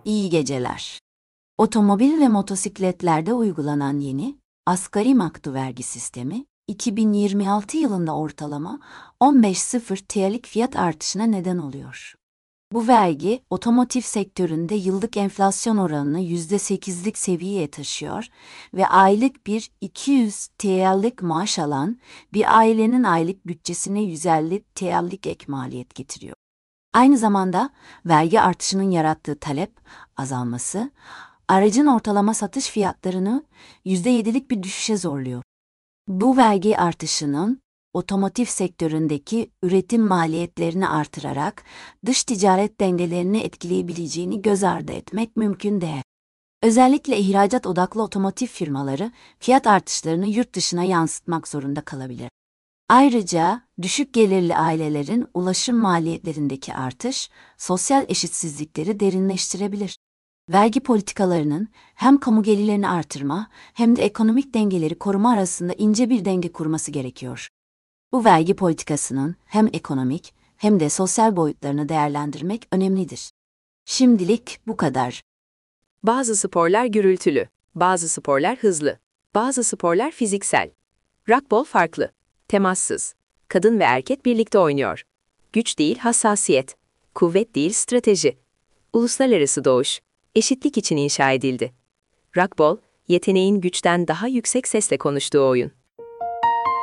İyi geceler. Otomobil ve motosikletlerde uygulanan yeni asgari maktu vergi sistemi, 2026 yılında ortalama 15,0 TL'lik fiyat artışına neden oluyor. Bu vergi, otomotiv sektöründe yıllık enflasyon oranını %8'lik seviyeye taşıyor ve aylık bir 200 TL'lik maaş alan bir ailenin aylık bütçesine 150 TL'lik ek maliyet getiriyor. Aynı zamanda vergi artışının yarattığı talep azalması, aracın ortalama satış fiyatlarını %7'lik bir düşüşe zorluyor. Bu vergi artışının otomotiv sektöründeki üretim maliyetlerini artırarak dış ticaret dengelerini etkileyebileceğini göz ardı etmek mümkün değil. Özellikle ihracat odaklı otomotiv firmaları fiyat artışlarını yurt dışına yansıtmak zorunda kalabilir. Ayrıca düşük gelirli ailelerin ulaşım maliyetlerindeki artış, sosyal eşitsizlikleri derinleştirebilir. Vergi politikalarının hem kamu gelirlerini artırma hem de ekonomik dengeleri koruma arasında ince bir denge kurması gerekiyor. Bu vergi politikasının hem ekonomik hem de sosyal boyutlarını değerlendirmek önemlidir. Şimdilik bu kadar. Bazı sporlar gürültülü, bazı sporlar hızlı, bazı sporlar fiziksel. Rugby farklı, temassız. Kadın ve erkek birlikte oynuyor. Güç değil hassasiyet, kuvvet değil strateji. Uluslararası doğuş, eşitlik için inşa edildi. Rugby, yeteneğin güçten daha yüksek sesle konuştuğu oyun.